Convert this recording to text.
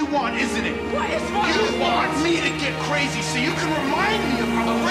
want, isn't it? What is wrong You with want this? me to get crazy so you can remind me of how